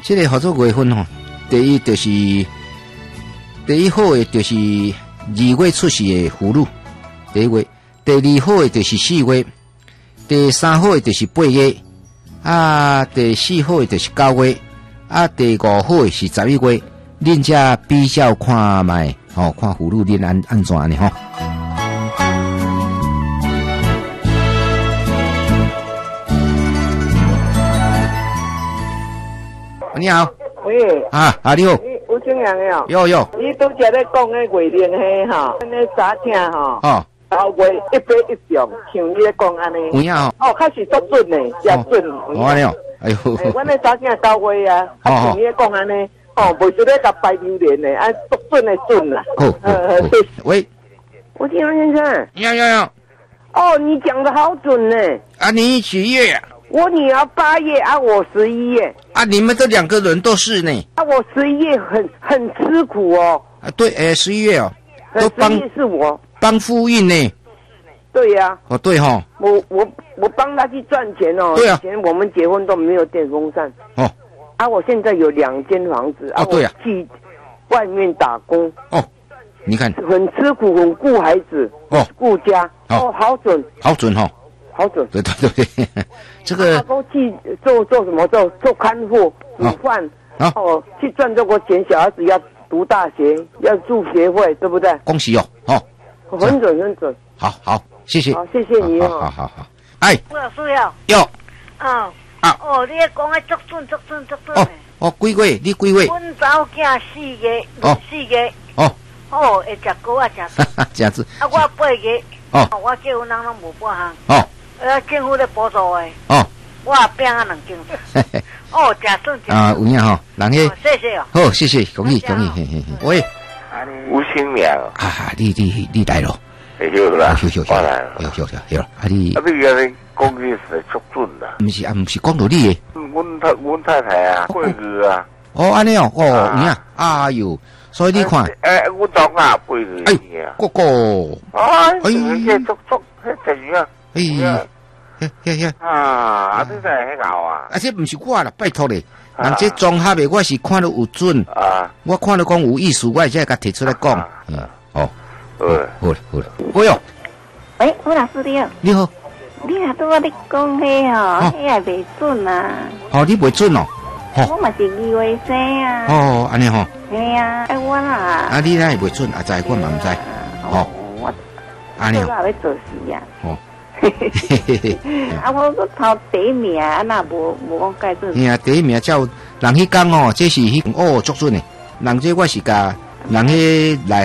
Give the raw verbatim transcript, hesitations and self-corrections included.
这个合作月份吼，第一就是第一好的就是二月出世的妇女，第一月；第二好的就是四月；第三好的就是八月，啊，第四好的就是九月，啊，第五好的是十一月。恁遮比较看卖，吼、哦，看妇女恁安安怎呢？吼。你好， 喂， 啊啊你好， 吴清阳的哦， 有有， 你拄则咧讲迄月令迄吼，安尼早听吼， 哦， 九月一百一中，像你咧讲安尼， 有影吼， 哦，确实足准呢，真准。 哦，安尼哦，哎呦， 诶，阮咧早听九月啊，啊，像你咧讲安尼，哦，袂说咧甲拜榴莲呢，啊，足准的准啦。 好，呃，喂， 吴清阳先生， 要要要， 哦，你讲的好准呢。 啊，你几月啊？ 我女儿八月啊，我十一月。 啊，你们这两个人都是呢。 啊，我十一月很很吃苦哦。 啊，对，诶，十一月哦， 都帮是我帮夫运呢。 对呀、啊。 哦，对哈、哦。 我我我帮他去赚钱哦。 对啊。 以前我们结婚都没有电风扇。 哦。 啊，我现在有两间房子。 哦，对啊。 去外面打工。 哦。你看。 很吃苦，很顾孩子。 哦。 顾家。哦，好准。 好准哈、哦。 好准， 对对对对，这个。 阿公去做做什么？做做看护、煮饭， 啊， 哦，去赚这个钱。小孩子要读大学，要住学会，对不对？ 恭喜哦，哦， 很准很准。 好好，谢谢。 好，谢谢你哦。 好好好，哎， 我有需要。 有。 哦。 啊。 哦，你讲的足准足准足准。 哦哦，几月？你几月？ 阮查某囝四月， 哦， 四月。 哦。 哦，会食糕啊，食。 这样子。 啊，我八月。 哦。 我结婚人拢无半项。 哦。 呃，政府咧补助诶。 哦。 我也拼啊两斤。哦，真算真。 啊，有影吼，人迄。 谢谢哦。 好，谢谢，恭喜恭喜，嘿嘿嘿。喂。 吴新良。 啊，你你你来咯。 有啦。 有有有。 我来了。 有有有有。啊你。 啊，你个你讲句是足准啦。 毋是啊，毋是讲到你诶。 阮太阮太太啊，过日啊。 哦，安尼哦，哦，有影。哎呦。所以你看， 诶，我当啊背日哎，哥哥， 哎，哎，足足，迄真样， 哎，呀呀呀， 啊，你真系搞啊！ 啊，这不是我啦，拜托咧，人这综合的我是看到有准， 啊， 我看到讲有意思，我才会甲提出来讲，嗯，哦，好，好了好了，哎呦， 喂，吴老师你好， 你好， 你若拄我咧讲迄吼，迄也袂准啊， 哦，你袂准哦。 我嘛是二月生啊。 哦，安尼吼。 系啊，哎我啦。 啊，你那会袂准，啊，知我嘛唔知。哦。 我。 安尼。 我也要做事啊。 哦。 啊，我个头第一名，啊，那无无讲介准。 嘿啊，第一名叫人迄讲哦，这是迄哦足准的，人这我是甲人迄来。